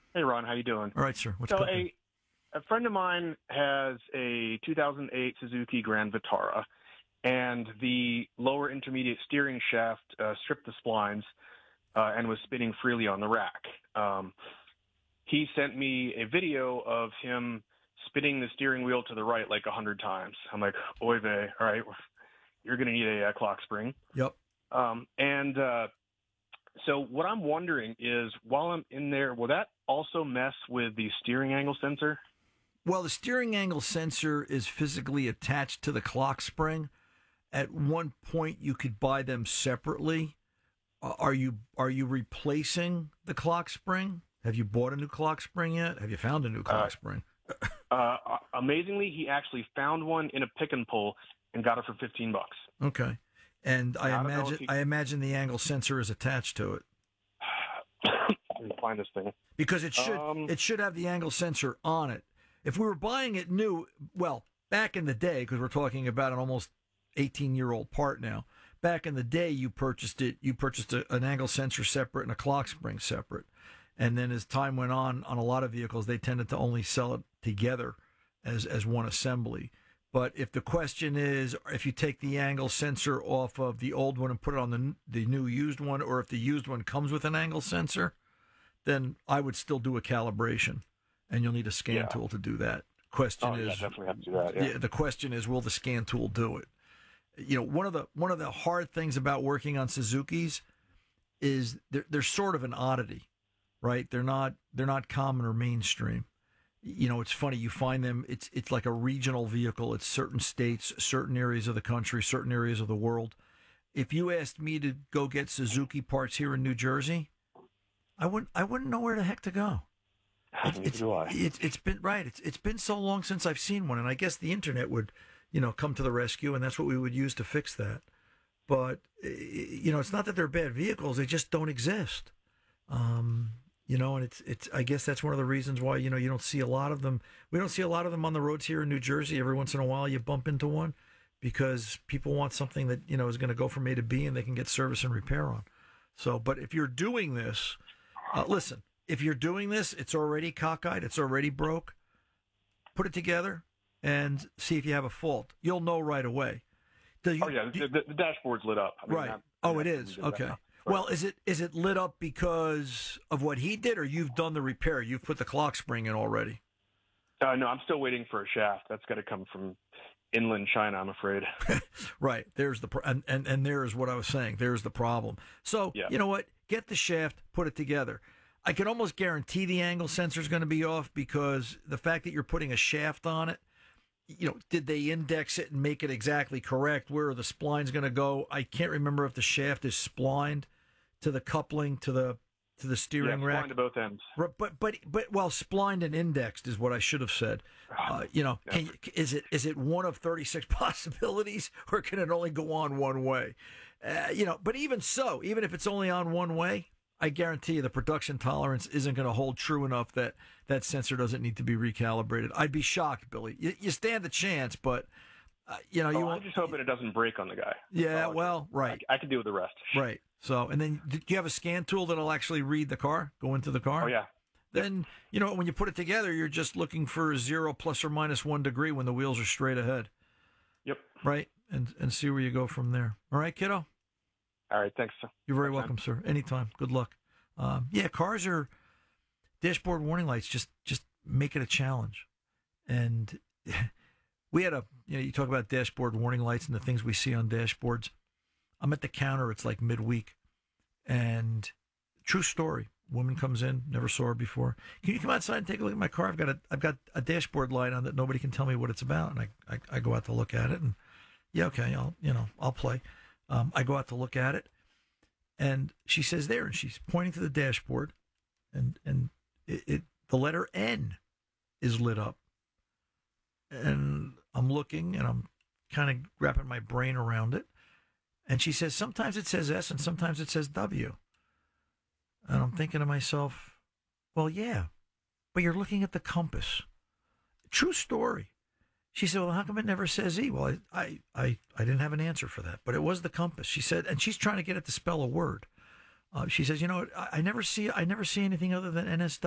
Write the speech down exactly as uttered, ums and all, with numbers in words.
Hey, Ron, how you doing? All right, sir. What's So cooking? a, a friend of mine has a two thousand eight Suzuki Grand Vitara, and the lower intermediate steering shaft uh, stripped the splines uh, and was spinning freely on the rack. Um, he sent me a video of him spinning the steering wheel to the right like a hundred times. I'm like, oy vey, all right, you're going to need a, a clock spring. Yep. Um, and uh, so what I'm wondering is, while I'm in there, will that also mess with the steering angle sensor? Well, the steering angle sensor is physically attached to the clock spring. At one point, you could buy them separately. Uh, Are you are you replacing the clock spring? Have you bought a new clock spring yet? Have you found a new clock Uh, spring? uh, amazingly, he actually found one in a pick and pull and got it for fifteen bucks. Okay. And I Now, I don't know imagine if he- I imagine the angle sensor is attached to it Let me find this thing. because it should Um, it should have the angle sensor on it. If we were buying it new, well, back in the day, because we're talking about an almost eighteen year old part now. Back in the day, you purchased it. You purchased a, an angle sensor separate and a clock spring separate. And then as time went on, on a lot of vehicles, they tended to only sell it together as as one assembly. But if the question is, if you take the angle sensor off of the old one and put it on the the new used one, or if the used one comes with an angle sensor, then I would still do a calibration, and you'll need a scan Yeah. tool to do that. Question oh, yeah, is, definitely have to do that. Yeah. yeah, the question is, will the scan tool do it? You know, one of the one of the hard things about working on Suzukis is they're they're sort of an oddity, right? They're not they're not common or mainstream. You know, it's funny, you find them. It's it's like a regional vehicle. It's certain states, certain areas of the country, certain areas of the world. If you asked me to go get Suzuki parts here in New Jersey, I wouldn't I wouldn't know where the heck to go. It's Neither it's, do I. it's it's been right. It's it's been so long since I've seen one, and I guess the internet would, you know, come to the rescue, and that's what we would use to fix that. But eh, you know, it's not that they're bad vehicles; they just don't exist. Um, you know, and it's it's. I guess that's one of the reasons why you know you don't see a lot of them. We don't see a lot of them on the roads here in New Jersey. Every once in a while, you bump into one because people want something that you know is going to go from A to B, and they can get service and repair on. So, but if you're doing this, uh, listen. If you're doing this, it's already cockeyed, it's already broke. Put it together and see if you have a fault. You'll know right away. Do you, Oh yeah, do- the, the, the dashboard's lit up. I mean, right. not- Oh, it not- is. do that. Okay. Right. Well, is it is it lit up because of what he did, or you've done the repair? You've put the clock spring in already. Uh, no, I'm still waiting for a shaft. That's got to come from inland China, I'm afraid. Right. There's the pro- and, and and there's what I was saying. There's the problem. So Yeah. you know what? Get the shaft, put it together. I can almost guarantee the angle sensor is going to be off because the fact that you're putting a shaft on it, you know, did they index it and make it exactly correct? Where are the splines going to go? I can't remember if the shaft is splined to the coupling to the to the Yeah, steering it's rack. flying to both ends. But but but but well, splined and indexed is what I should have said. Uh, you know, can you, is it is it one of thirty-six possibilities, or can it only go on one way? Uh, you know, but even so, even if it's only on one way, I guarantee you the production tolerance isn't going to hold true enough that that sensor doesn't need to be recalibrated. I'd be shocked, Billy. You, you stand a chance, but uh, you know you Oh, won't. I'm just hoping it doesn't break on the guy. Yeah, Oh, well, right, I, I can deal with the rest. right. So, and then do you have a scan tool that'll actually read the car, go into the car? Oh yeah. Then, you know, when you put it together, you're just looking for zero plus or minus one degree when the wheels are straight ahead. Yep. Right? And and see where you go from there. All right, kiddo? All right. Thanks. You're very Thanks, welcome, sir. Anytime. Good luck. Um, yeah, cars are, dashboard warning lights just, just make it a challenge. And we had a, you know, you talk about dashboard warning lights and the things we see on dashboards. I'm at the counter. It's like midweek. And true story. Woman comes in, never saw her before. Can you come outside and take a look at my car? I've got a I've got a dashboard light on that nobody can tell me what it's about. And I, I, I go out to look at it, and yeah, okay, I'll you know I'll play. Um, I go out to look at it, and she says there, and she's pointing to the dashboard, and and it, it the letter N is lit up, and I'm looking, and I'm kind of wrapping my brain around it, and she says sometimes it says S and sometimes it says W. And I'm thinking to myself, well, yeah, but you're looking at the compass. True story. She said, well, how come it never says E? Well, I, I, I, I didn't have an answer for that, but it was the compass. She said, and she's trying to get it to spell a word. Uh, she says, you know, I, I never see, I never see anything other than N S W.